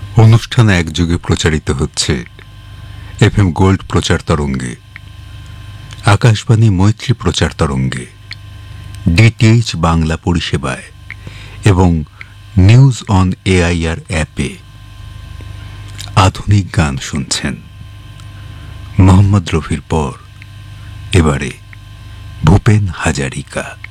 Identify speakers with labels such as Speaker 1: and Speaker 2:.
Speaker 1: অনুষ্ঠান একযোগে প্রচারিত হচ্ছে এফএম গোল্ড প্রচার তরঙ্গে, আকাশবাণী মৈত্রী প্রচার তরঙ্গে, ডিটিএইচ বাংলা পরিষেবায় এবং নিউজ অন এআইআর অ্যাপে। আধুনিক গান শুনছেন। মোহাম্মদ রফির পর এবারে ভূপেন হাজারিকা।